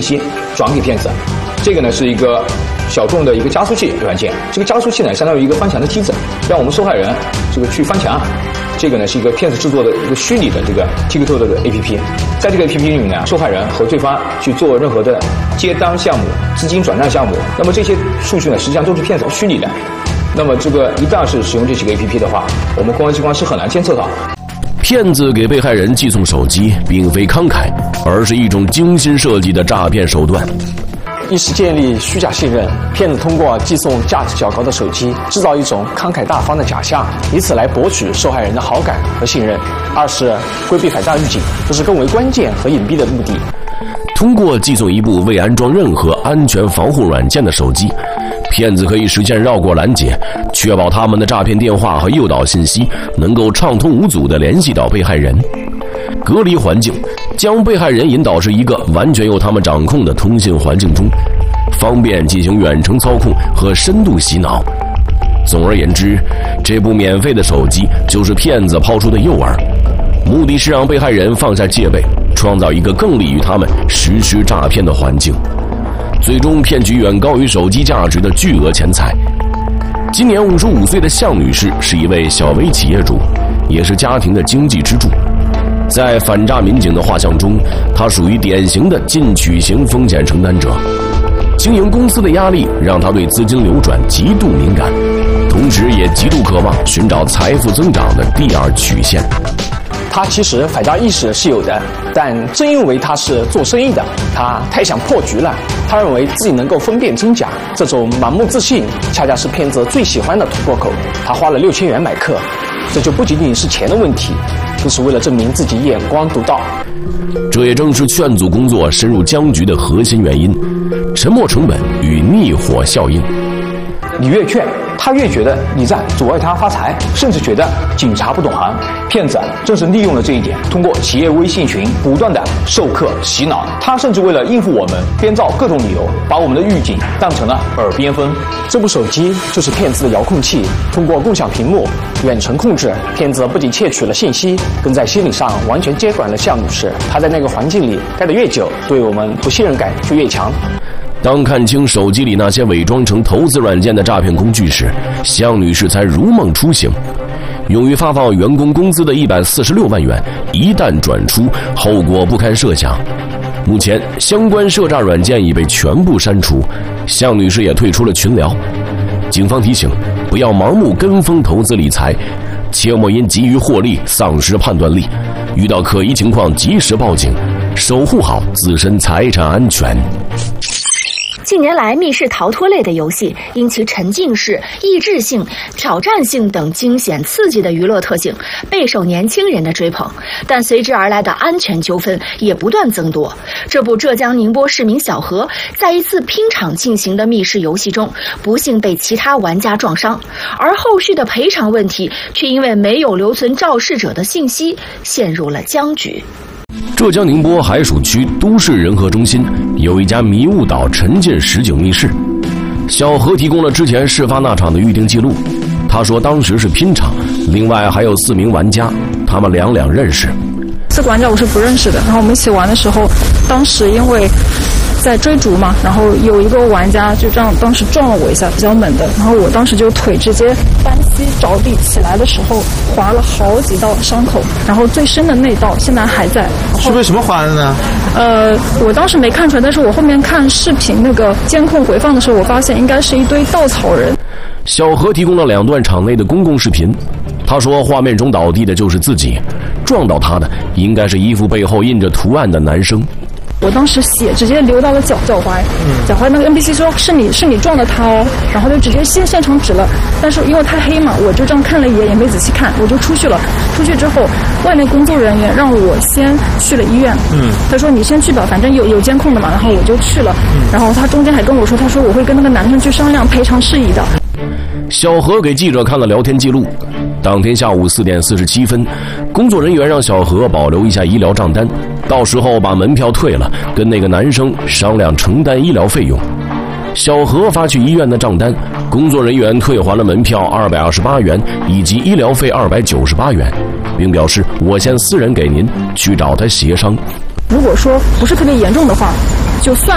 息转给骗子。这个呢是一个小众的一个加速器软件，这个加速器呢相当于一个翻墙的机子，让我们受害人这个去翻墙。这个呢是一个骗子制作的一个虚拟的这个 TikTok 的 APP， 在这个 APP 里面呢，受害人和对方去做任何的接单项目、资金转账项目，那么这些数据呢实际上都是骗子虚拟的。那么这个一旦是使用这几个 APP 的话，我们公安机关是很难监测到。 骗子给被害人寄送手机，并非慷慨，而是一种精心设计的诈骗手段。 一是建立虚假信任，骗子通过寄送价值较高的手机，制造一种慷慨大方的假象，以此来博取受害人的好感和信任。二是规避反诈预警，这是更为关键和隐蔽的目的。 通过寄送一部未安装任何安全防护软件的手机，骗子可以实现绕过拦截，确保他们的诈骗电话和诱导信息能够畅通无阻地联系到被害人。隔离环境，将被害人引导至一个完全由他们掌控的通信环境中，方便进行远程操控和深度洗脑。总而言之，这部免费的手机就是骗子抛出的诱饵，目的是让被害人放下戒备，创造一个更利于他们实施诈骗的环境，最终骗取远高于手机价值的巨额钱财。今年55岁的向女士是一位小微企业主，也是家庭的经济支柱。在反诈民警的画像中，她属于典型的进取型风险承担者。经营公司的压力让她对资金流转极度敏感，同时也极度渴望寻找财富增长的第二曲线。 他其实反诈意识是有的，但正因为他是做生意的，他太想破局了。他认为自己能够分辨真假，这种盲目自信恰恰是骗子最喜欢的突破口。他花了6000元买课，这就不仅仅是钱的问题，更是为了证明自己眼光独到。 这也正是劝阻工作深入僵局的核心原因：沉没成本与逆火效应。 你越劝，他越觉得你在阻碍他发财，甚至觉得警察不懂行。骗子正是利用了这一点，通过企业微信群不断的授课洗脑。他甚至为了应付我们，编造各种理由，把我们的预警当成了耳边风。 这部手机就是骗子的遥控器，通过共享屏幕、远程控制，骗子不仅窃取了信息，更在心理上完全接管了向女士。她在那个环境里待得越久，对我们不信任感就越强。 当看清手机里那些伪装成投资软件的诈骗工具时，向女士才如梦初醒。用于发放员工工资的146万元一旦转出，后果不堪设想。目前相关涉诈软件已被全部删除，向女士也退出了群聊。警方提醒，不要盲目跟风投资理财，切莫因急于获利丧失判断力，遇到可疑情况及时报警，守护好自身财产安全。 近年来，密室逃脱类的游戏因其沉浸式、益智性、挑战性等惊险刺激的娱乐特性，备受年轻人的追捧。但随之而来的安全纠纷也不断增多。这部浙江宁波市民小何在一次拼场进行的密室游戏中，不幸被其他玩家撞伤，而后续的赔偿问题却因为没有留存肇事者的信息，陷入了僵局。 浙江宁波海曙区都市人和中心有一家迷雾岛沉浸实景密室，小何提供了之前事发那场的预定记录。他说当时是拼场，另外还有4名玩家，他们两认识。 4个玩家我是不认识的，然后我们一起玩的时候，当时因为在追逐嘛，然后有一个玩家就这样当时撞了我一下，比较猛的，然后我当时就腿直接单膝着地，起来的时候划了好几道伤口，然后最深的那道现在还在。 是为什么划的呢？ 我当时没看出来，但是我后面看视频那个监控回放的时候，我发现应该是一堆稻草人。 小何提供了2段场内的公共视频，他说画面中倒地的就是自己，撞到他的应该是衣服背后印着图案的男生。 我当时血直接流到了脚踝，脚踝那个 NPC 说是你撞的他哦，然后就直接现场指了，但是因为太黑嘛，我就这样看了一眼也没仔细看，我就出去了。出去之后，外面工作人员让我先去了医院，他说你先去吧，反正有监控的嘛，然后我就去了。然后他中间还跟我说，他说我会跟那个男生去商量赔偿事宜的。 小何给记者看了聊天记录，当天下午4点47分，工作人员让小何保留一下医疗账单，到时候把门票退了，跟那个男生商量承担医疗费用。小何发去医院的账单，工作人员退还了门票228元以及医疗费298元，并表示我先私人给您，去找他协商。 如果说不是特别严重的话，就算